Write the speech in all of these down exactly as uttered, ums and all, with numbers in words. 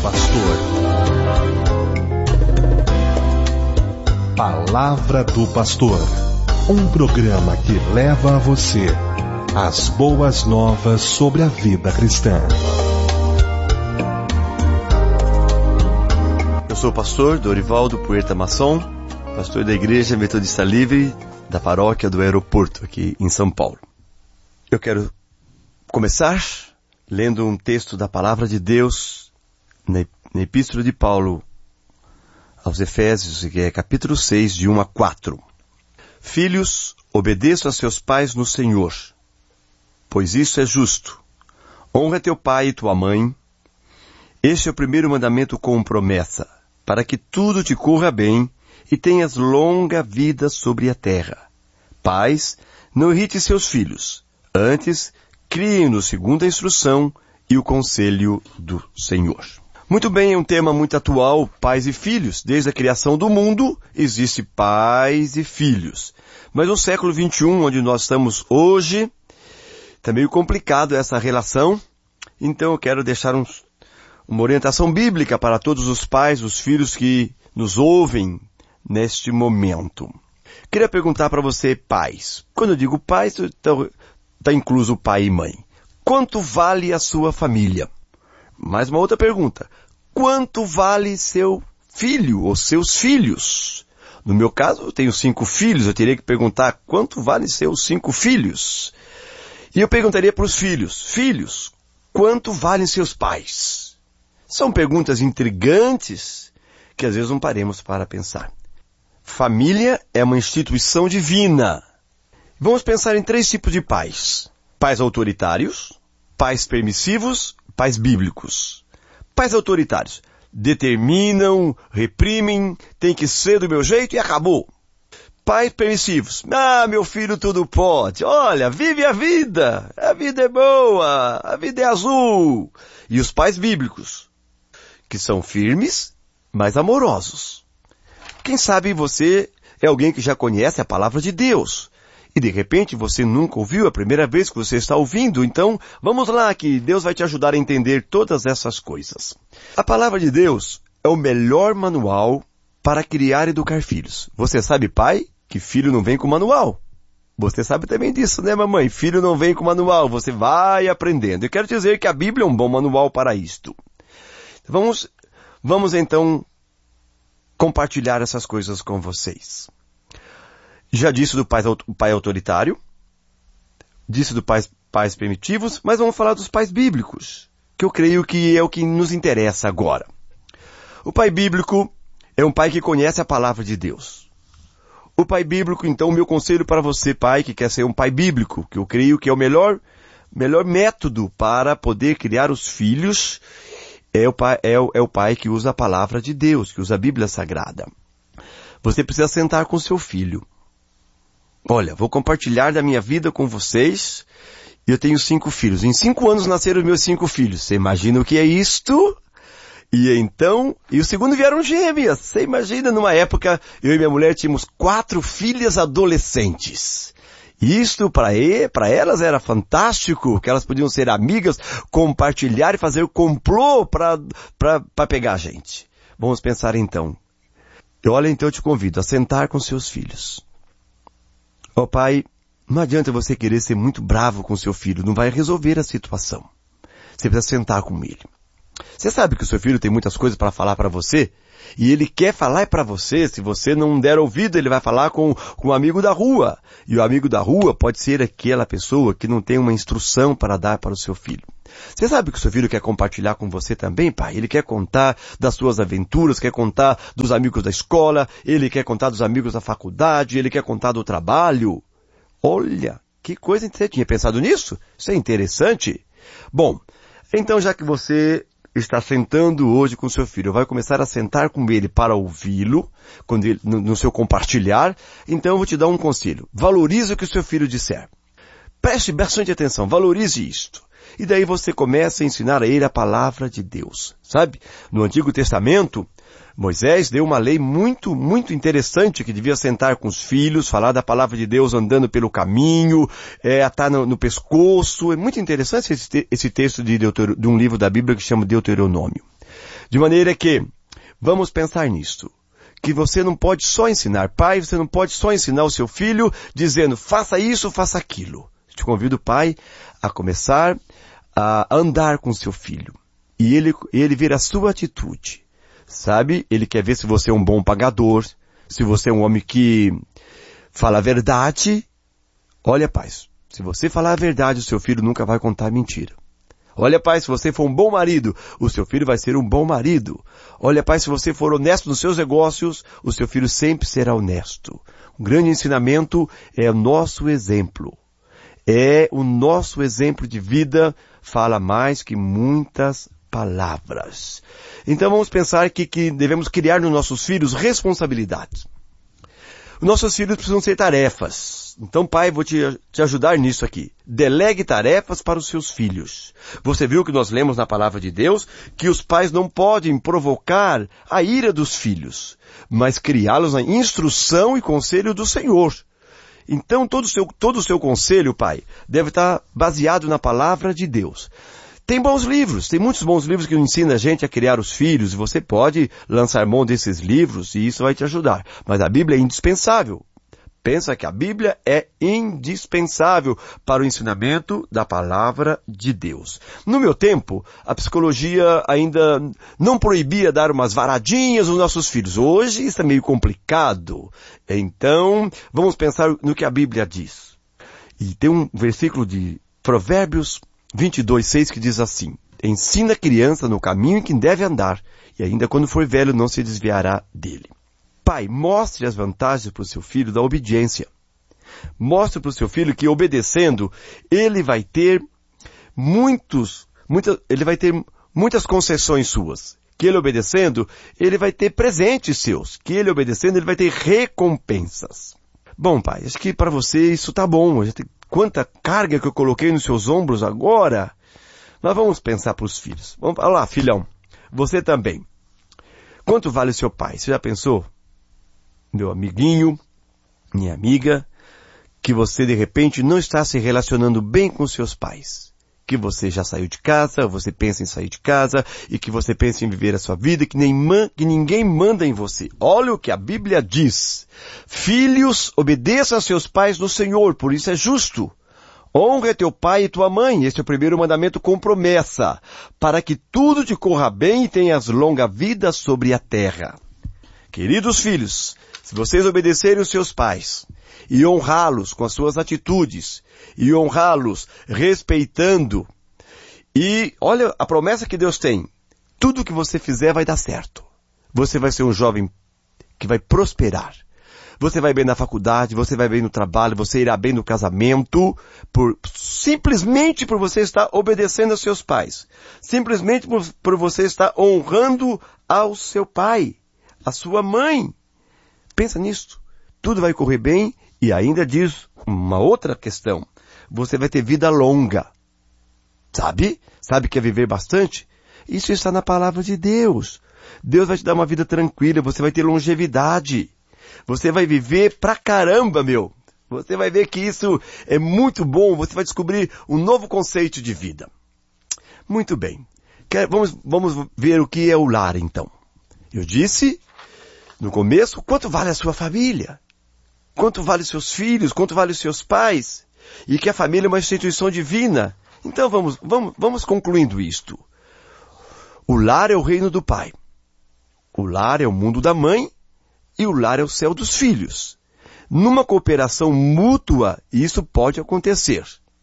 Pastor. Palavra do Pastor. Um programa que leva a você as boas novas sobre a vida cristã. Eu sou o pastor Dorivaldo Puerta Masson, pastor da Igreja Metodista Livre da Paróquia do Aeroporto, aqui em São Paulo. Eu quero começar lendo um texto da Palavra de Deus na Epístola de Paulo aos Efésios, que é capítulo seis, de um a quatro. Filhos, obedeçam a seus pais no Senhor, pois isso é justo. Honra teu pai e tua mãe. Este é o primeiro mandamento com promessa, para que tudo te corra bem e tenhas longa vida sobre a terra. Pais, não irrite seus filhos, antes criem-nos segundo a instrução e o conselho do Senhor. Muito bem, é um tema muito atual, pais e filhos. Desde a criação do mundo, existe pais e filhos. Mas no século vinte e um, onde nós estamos hoje, está meio complicado essa relação. Então eu quero deixar um, uma orientação bíblica para todos os pais, os filhos que nos ouvem neste momento. Queria perguntar para você, pais. Quando eu digo pais, está incluso o pai e mãe. Quanto vale a sua família? Mais uma outra pergunta. Quanto vale seu filho ou seus filhos? No meu caso, eu tenho cinco filhos. Eu teria que perguntar quanto vale seus cinco filhos? E eu perguntaria para os filhos. Filhos, quanto valem seus pais? São perguntas intrigantes que às vezes não paremos para pensar. Família é uma instituição divina. Vamos pensar em três tipos de pais. Pais autoritários, pais permissivos, pais bíblicos. Pais autoritários determinam, reprimem, tem que ser do meu jeito e acabou. Pais permissivos. Ah, meu filho tudo pode. Olha, vive a vida. A vida é boa. A vida é azul. E os pais bíblicos, que são firmes, mas amorosos. Quem sabe você é alguém que já conhece a palavra de Deus. E de repente você nunca ouviu, é a primeira vez que você está ouvindo. Então, vamos lá que Deus vai te ajudar a entender todas essas coisas. A palavra de Deus é o melhor manual para criar e educar filhos. Você sabe, pai, que filho não vem com manual. Você sabe também disso, né, mamãe? Filho não vem com manual, você vai aprendendo. Eu quero dizer que a Bíblia é um bom manual para isto. Vamos, vamos então compartilhar essas coisas com vocês. Já disse do pai, pai autoritário, disse do pais, pais primitivos, mas vamos falar dos pais bíblicos, que eu creio que é o que nos interessa agora. O pai bíblico é um pai que conhece a palavra de Deus. O pai bíblico, então, o meu conselho para você, pai, que quer ser um pai bíblico, que eu creio que é o melhor, melhor método para poder criar os filhos, é o, pai, é, o, é o pai que usa a palavra de Deus, que usa a Bíblia Sagrada. Você precisa sentar com seu filho. Olha, vou compartilhar da minha vida com vocês. Eu tenho cinco filhos. Em cinco anos nasceram meus cinco filhos. Você imagina o que é isto? E então, e o segundo vieram gêmeas. Você imagina, numa época, eu e minha mulher tínhamos quatro filhas adolescentes. Isto, para para elas, era fantástico, que elas podiam ser amigas, compartilhar e fazer complô para pegar a gente. Vamos pensar então. Olha, então eu te convido a sentar com seus filhos. Ó oh, pai, não adianta você querer ser muito bravo com seu filho, não vai resolver a situação. Você precisa sentar com ele. Você sabe que o seu filho tem muitas coisas para falar para você, e ele quer falar para você, se você não der ouvido, ele vai falar com, com um amigo da rua. E o amigo da rua pode ser aquela pessoa que não tem uma instrução para dar para o seu filho. Você sabe que o seu filho quer compartilhar com você também, pai? Ele quer contar das suas aventuras, quer contar dos amigos da escola, ele quer contar dos amigos da faculdade, ele quer contar do trabalho. Olha, que coisa, você tinha pensado nisso? Isso é interessante. Bom, então já que você está sentando hoje com seu filho, vai começar a sentar com ele para ouvi-lo, quando ele, no, no seu compartilhar, então eu vou te dar um conselho. Valorize o que o seu filho disser. Preste bastante atenção, valorize isto. E daí você começa a ensinar a ele a palavra de Deus. Sabe? No Antigo Testamento, Moisés deu uma lei muito, muito interessante que devia sentar com os filhos, falar da palavra de Deus andando pelo caminho, é, atar no, no pescoço. É muito interessante esse, esse texto de, Deutero, de um livro da Bíblia que chama Deuteronômio. De maneira que, vamos pensar nisto. Que você não pode só ensinar. Pai, você não pode só ensinar o seu filho dizendo, faça isso, faça aquilo. Te convido, pai, a começar a andar com seu filho. E ele, ele ver a sua atitude. Sabe? Ele quer ver se você é um bom pagador, se você é um homem que fala a verdade. Olha, pai, se você falar a verdade, o seu filho nunca vai contar mentira. Olha, pai, se você for um bom marido, o seu filho vai ser um bom marido. Olha, pai, se você for honesto nos seus negócios, o seu filho sempre será honesto. Um grande ensinamento é o nosso exemplo. É o nosso exemplo de vida, fala mais que muitas palavras. Então vamos pensar que, que devemos criar nos nossos filhos responsabilidades. Os nossos filhos precisam ser tarefas. Então, pai, vou te, te ajudar nisso aqui. Delegue tarefas para os seus filhos. Você viu que nós lemos na palavra de Deus que os pais não podem provocar a ira dos filhos, mas criá-los na instrução e conselho do Senhor. Então, todo o seu, todo o seu conselho, pai, deve estar baseado na palavra de Deus. Tem bons livros, tem muitos bons livros que ensinam a gente a criar os filhos, e você pode lançar mão desses livros e isso vai te ajudar. Mas a Bíblia é indispensável. Pensa que a Bíblia é indispensável para o ensinamento da palavra de Deus. No meu tempo, a psicologia ainda não proibia dar umas varadinhas aos nossos filhos. Hoje isso é meio complicado. Então, vamos pensar no que a Bíblia diz. E tem um versículo de Provérbios vinte e dois, seis que diz assim: ensina a criança no caminho em que deve andar, e ainda quando for velho não se desviará dele. Pai, mostre as vantagens para o seu filho da obediência. Mostre para o seu filho que obedecendo, ele vai ter muitos, muita, ele vai ter muitas concessões suas. Que ele obedecendo, ele vai ter presentes seus. Que ele obedecendo, ele vai ter recompensas. Bom, pai, acho que para você isso tá bom. Quanta carga que eu coloquei nos seus ombros agora. Nós vamos pensar para os filhos. Vamos lá, filhão. Você também. Quanto vale o seu pai? Você já pensou? Meu amiguinho, minha amiga, que você de repente não está se relacionando bem com seus pais. Que você já saiu de casa, você pensa em sair de casa, e que você pensa em viver a sua vida, que, nem man, que ninguém manda em você. Olha o que a Bíblia diz. Filhos, obedeçam a seus pais no Senhor, por isso é justo. Honra teu pai e tua mãe, este é o primeiro mandamento com promessa, para que tudo te corra bem e tenhas longa vida sobre a terra. Queridos filhos, se vocês obedecerem os seus pais e honrá-los com as suas atitudes e honrá-los respeitando, e olha a promessa que Deus tem, tudo que você fizer vai dar certo. Você vai ser um jovem que vai prosperar. Você vai bem na faculdade, você vai bem no trabalho, você irá bem no casamento, por, simplesmente por você estar obedecendo aos seus pais. Simplesmente por, por você estar honrando ao seu pai, a sua mãe. Pensa nisso. Tudo vai correr bem e ainda diz uma outra questão. Você vai ter vida longa. Sabe? Sabe que é viver bastante? Isso está na palavra de Deus. Deus vai te dar uma vida tranquila, você vai ter longevidade. Você vai viver pra caramba, meu. Você vai ver que isso é muito bom, você vai descobrir um novo conceito de vida. Muito bem. Quer, vamos, vamos ver o que é o lar, então. Eu disse, no começo, quanto vale a sua família? Quanto vale os seus filhos? Quanto vale os seus pais? E que a família é uma instituição divina. Então vamos, vamos, vamos concluindo isto. O lar é o reino do pai. O lar é o mundo da mãe. E o lar é o céu dos filhos. Numa cooperação mútua, isso pode acontecer.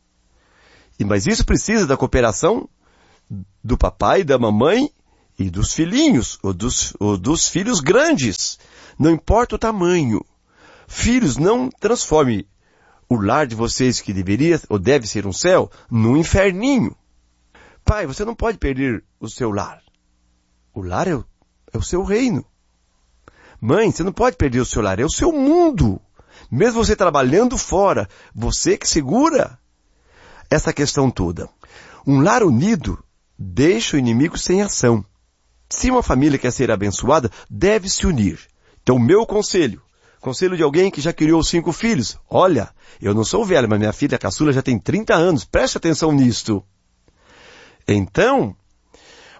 E, mas isso precisa da cooperação do papai, da mamãe e dos filhinhos, ou dos, ou dos filhos grandes. Não importa o tamanho. Filhos, não transforme o lar de vocês, que deveria ou deve ser um céu, num inferninho. Pai, você não pode perder o seu lar. O lar é o, é o seu reino. Mãe, você não pode perder o seu lar, é o seu mundo. Mesmo você trabalhando fora, você que segura essa questão toda. Um lar unido deixa o inimigo sem ação. Se uma família quer ser abençoada, deve se unir. Então, meu conselho, conselho de alguém que já criou cinco filhos. Olha, eu não sou velho, mas minha filha caçula já tem trinta anos, preste atenção nisto. Então,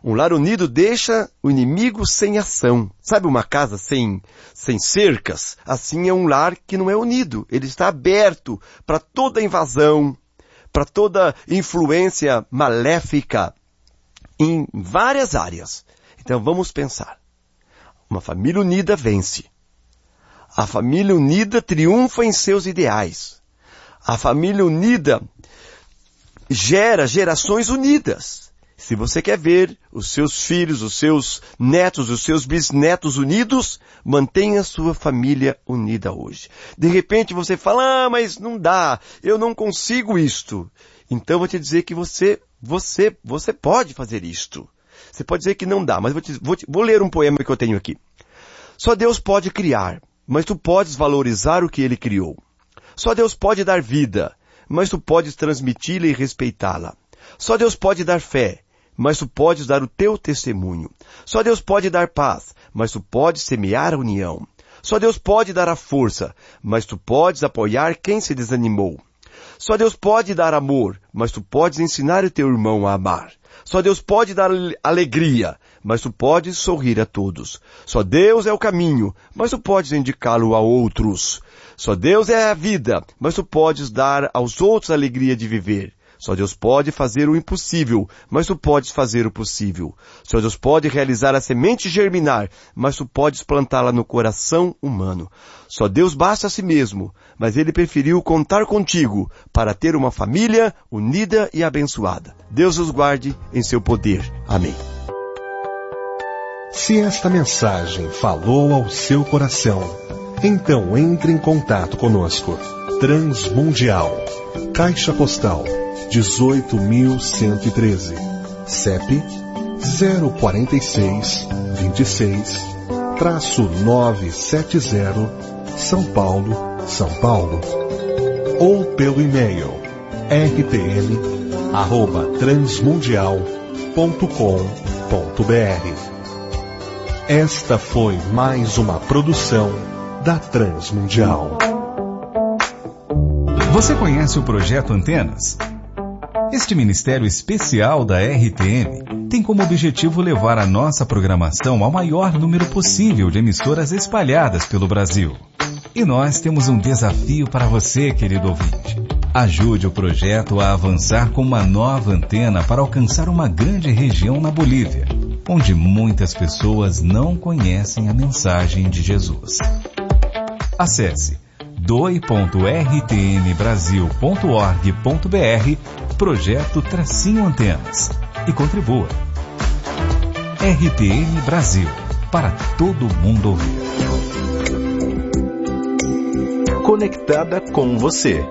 Um lar unido deixa o inimigo sem ação. Sabe uma casa sem, sem cercas? Assim é um lar que não é unido. Ele está aberto para toda invasão, para toda influência maléfica em várias áreas. Então vamos pensar. Uma família unida vence. A família unida triunfa em seus ideais. A família unida gera gerações unidas. Se você quer ver os seus filhos, os seus netos, os seus bisnetos unidos, mantenha a sua família unida hoje. De repente você fala, ah, mas não dá, eu não consigo isto. Então eu vou te dizer que você, você, você pode fazer isto. Você pode dizer que não dá, mas vou, te, vou, te, vou ler um poema que eu tenho aqui. Só Deus pode criar, mas tu podes valorizar o que Ele criou. Só Deus pode dar vida, mas tu podes transmiti-la e respeitá-la. Só Deus pode dar fé, mas tu podes dar o teu testemunho. Só Deus pode dar paz, mas tu podes semear a união. Só Deus pode dar a força, mas tu podes apoiar quem se desanimou. Só Deus pode dar amor, mas tu podes ensinar o teu irmão a amar. Só Deus pode dar alegria, mas tu podes sorrir a todos. Só Deus é o caminho, mas tu podes indicá-lo a outros. Só Deus é a vida, mas tu podes dar aos outros a alegria de viver. Só Deus pode fazer o impossível, mas tu podes fazer o possível. Só Deus pode realizar a semente germinar, mas tu podes plantá-la no coração humano. Só Deus basta a si mesmo, mas Ele preferiu contar contigo para ter uma família unida e abençoada. Deus os guarde em seu poder. Amém. Se esta mensagem falou ao seu coração, então entre em contato conosco. Transmundial, Caixa Postal dezoito mil cento e treze, C E P zero quatro seis, vinte e seis, novecentos e setenta, São Paulo, São Paulo. Ou pelo e-mail r t m arroba transmundial ponto com ponto b r. Esta foi mais uma produção da Transmundial. Você conhece o Projeto Antenas? Este ministério especial da R T M tem como objetivo levar a nossa programação ao maior número possível de emissoras espalhadas pelo Brasil. E nós temos um desafio para você, querido ouvinte. Ajude o projeto a avançar com uma nova antena para alcançar uma grande região na Bolívia, onde muitas pessoas não conhecem a mensagem de Jesus. Acesse doe ponto r t m brasil ponto org ponto b r Projeto Tracinho Antenas e contribua. R T M Brasil, para todo mundo ouvir. Conectada com você.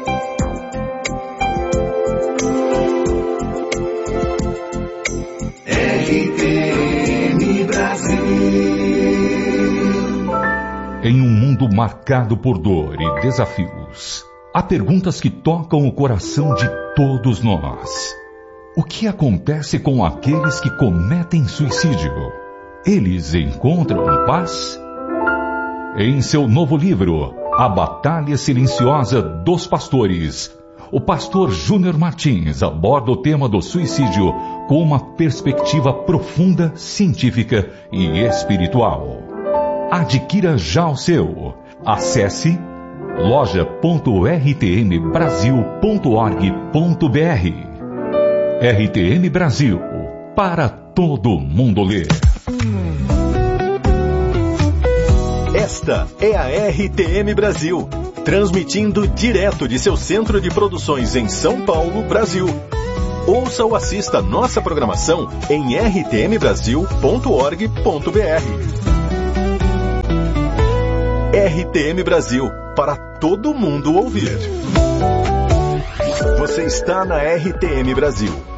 R T M Brasil. Em um mundo marcado por dor e desafios, há perguntas que tocam o coração de todos nós. O que acontece com aqueles que cometem suicídio? Eles encontram paz? Em seu novo livro, A Batalha Silenciosa dos Pastores, o pastor Júnior Martins aborda o tema do suicídio com uma perspectiva profunda, científica e espiritual. Adquira já o seu. Acesse loja ponto r t m brasil ponto org ponto b r. R T M Brasil, para todo mundo ler. Esta é a R T M Brasil, transmitindo direto de seu centro de produções em São Paulo, Brasil. Ouça ou assista nossa programação em r t m brasil ponto org ponto b r. R T M Brasil, para todo mundo ouvir. Você está na R T M Brasil,